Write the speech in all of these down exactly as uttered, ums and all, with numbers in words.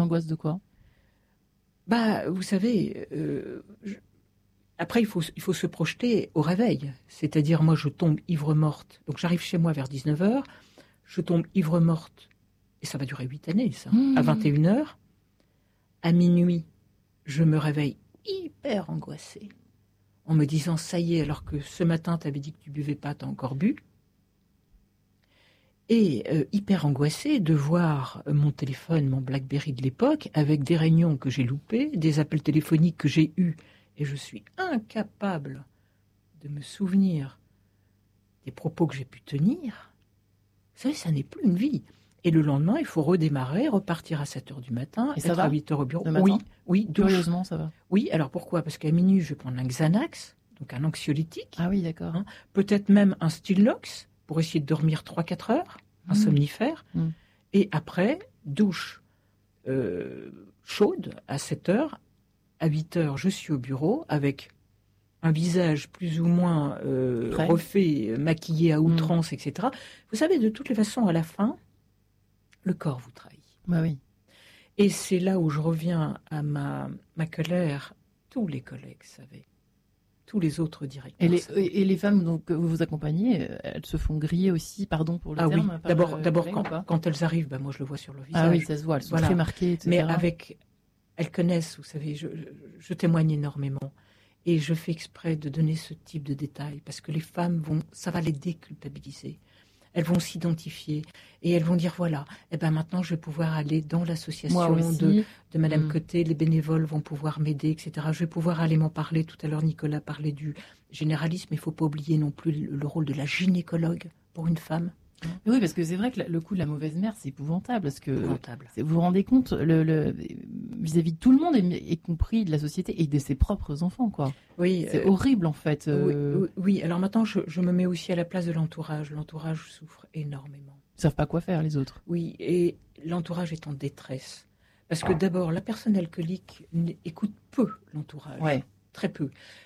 angoisse de quoi ? Bah, vous savez, euh, je... après il faut, il faut se projeter au réveil. C'est-à-dire, moi je tombe ivre-morte, donc j'arrive chez moi vers dix-neuf heures, je tombe ivre-morte, et ça va durer huit années ça, mmh. à vingt et une heures. À minuit, je me réveille hyper angoissée, en me disant, ça y est, alors que ce matin, tu avais dit que tu buvais pas, tu as encore bu. Et euh, hyper angoissée de voir mon téléphone, mon BlackBerry de l'époque, avec des réunions que j'ai loupées, des appels téléphoniques que j'ai eus, et je suis incapable de me souvenir des propos que j'ai pu tenir. Vous savez, ça n'est plus une vie. Et le lendemain, il faut redémarrer, repartir à sept heures du matin, et ça être va à huit heures au bureau. Le matin ? Oui, oui. Curieusement, ça va. Oui, alors pourquoi ? Parce qu'à minuit, je vais prendre un Xanax, donc un anxiolytique. Ah oui, d'accord. Hein, peut-être même un Stilnox, pour essayer de dormir trois à quatre heures, un mmh. somnifère. Mmh. Et après, douche euh, chaude à sept heures. À huit heures, je suis au bureau avec un visage plus ou moins euh, refait, maquillé à outrance, mmh. et cetera. Vous savez, de toutes les façons, à la fin, le corps vous trahit. Bah oui. Et c'est là où je reviens à ma, ma colère. Tous les collègues savaient. Tous les autres directeurs. Et les, et les femmes donc, que vous vous accompagnez, elles se font griller aussi, pardon pour le ah terme. Oui. D'abord, d'abord quand, quand elles arrivent, bah moi je le vois sur leur visage. Ah oui, ça se voit, elles sont voilà. très marquées, et cetera. Mais avec, elles connaissent, vous savez, je, je, je témoigne énormément. Et je fais exprès de donner ce type de détails, parce que les femmes vont, ça va les déculpabiliser. Elles vont s'identifier et elles vont dire voilà, eh ben maintenant je vais pouvoir aller dans l'association de, de Madame mmh. Côté, les bénévoles vont pouvoir m'aider, et cetera. Je vais pouvoir aller m'en parler. Tout à l'heure, Nicolas parlait du généralisme. Il ne faut pas oublier non plus le, le rôle de la gynécologue pour une femme. Oui, parce que c'est vrai que le coup de la mauvaise mère, c'est épouvantable. Parce que épouvantable. Vous vous rendez compte, le, le, vis-à-vis de tout le monde, y compris de la société et de ses propres enfants, quoi. Oui, c'est euh, horrible, en fait. Euh... Oui, oui, oui, alors maintenant, je, je me mets aussi à la place de l'entourage. L'entourage souffre énormément. Ils ne savent pas quoi faire, les autres. Oui, et l'entourage est en détresse. Parce que d'abord, la personne alcoolique écoute peu l'entourage. Ouais. Très peu.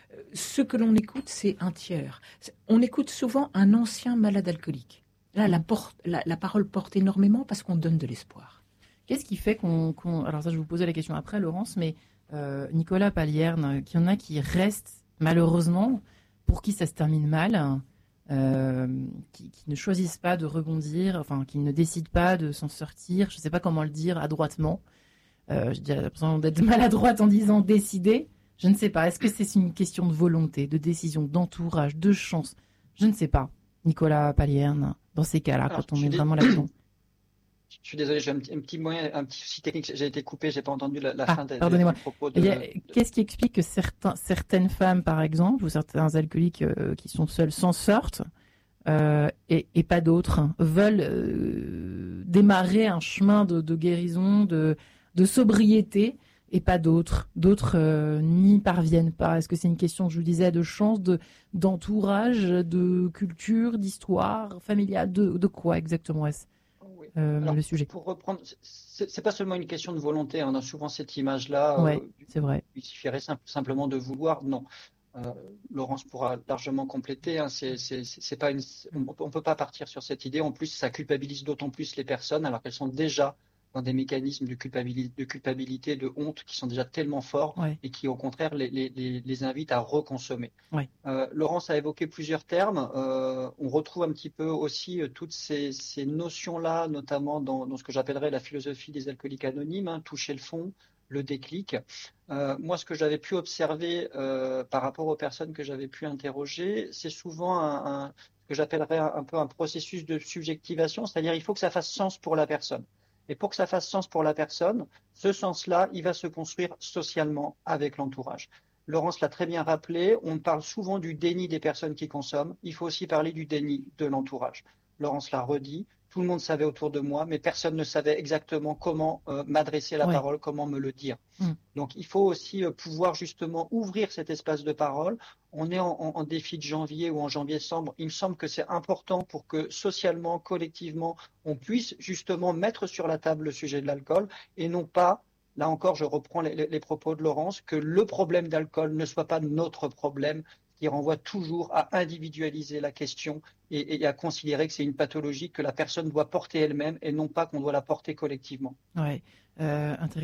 Ce que l'on écoute, c'est un tiers. On écoute souvent un ancien malade alcoolique. Là, la, porte, la, la parole porte énormément parce qu'on donne de l'espoir. Qu'est-ce qui fait qu'on... qu'on... Alors ça, je vais vous poser la question après, Laurence, mais euh, Nicolas Palierne, qu'il y en a qui restent, malheureusement, pour qui ça se termine mal, euh, qui, qui ne choisissent pas de rebondir, enfin, qui ne décident pas de s'en sortir, je ne sais pas comment le dire, adroitement. Euh, je dirais l'impression d'être maladroite en disant décider. Je ne sais pas. Est-ce que c'est une question de volonté, de décision, d'entourage, de chance ? Je ne sais pas. Nicolas Palierne, dans ces cas-là, Alors, quand on est dé... vraiment là-dedans. Je suis désolé, j'ai un petit, un petit moyen, un petit souci technique. J'ai été coupé, j'ai pas entendu la, la ah, fin des, pardonnez-moi. des propos de. Il y a, qu'est-ce qui explique que certains, certaines femmes, par exemple, ou certains alcooliques euh, qui sont seuls s'en sortent euh, et, et pas d'autres veulent euh, démarrer un chemin de, de guérison, de, de sobriété, et pas d'autres. D'autres euh, n'y parviennent pas. Est-ce que c'est une question, je vous disais, de chance, de, d'entourage, de culture, d'histoire familiale, de, de quoi exactement est-ce oui. euh, Alors, le sujet? Pour reprendre, c'est, c'est pas seulement une question de volonté. On a souvent cette image-là. Ouais, euh, c'est vrai. Il suffirait simple, simplement de vouloir. Non. Euh, Laurence pourra largement compléter. Hein, c'est, c'est, c'est pas une, on ne peut pas partir sur cette idée. En plus, ça culpabilise d'autant plus les personnes alors qu'elles sont déjà dans des mécanismes de culpabilité, de culpabilité, de honte qui sont déjà tellement forts ouais. et qui, au contraire, les, les, les invitent à reconsommer. Ouais. Euh, Laurence a évoqué plusieurs termes. Euh, on retrouve un petit peu aussi euh, toutes ces, ces notions-là, notamment dans, dans ce que j'appellerais la philosophie des alcooliques anonymes, hein, toucher le fond, le déclic. Euh, moi, ce que j'avais pu observer euh, par rapport aux personnes que j'avais pu interroger, c'est souvent un, un, ce que j'appellerais un, un peu un processus de subjectivation, c'est-à-dire il faut que ça fasse sens pour la personne. Et pour que ça fasse sens pour la personne, ce sens-là, il va se construire socialement avec l'entourage. Laurence l'a très bien rappelé, on parle souvent du déni des personnes qui consomment, il faut aussi parler du déni de l'entourage. Laurence l'a redit, tout le monde savait autour de moi, mais personne ne savait exactement comment euh, m'adresser la ouais. parole, comment me le dire. Mmh. Donc il faut aussi euh, pouvoir justement ouvrir cet espace de parole. On est en, en, en défi de janvier ou en janvier-décembre. Il me semble que c'est important pour que socialement, collectivement, on puisse justement mettre sur la table le sujet de l'alcool et non pas, là encore je reprends les, les, les propos de Laurence, que le problème d'alcool ne soit pas notre problème, qui renvoie toujours à individualiser la question et, et à considérer que c'est une pathologie que la personne doit porter elle-même et non pas qu'on doit la porter collectivement. Ouais, euh, intéressant.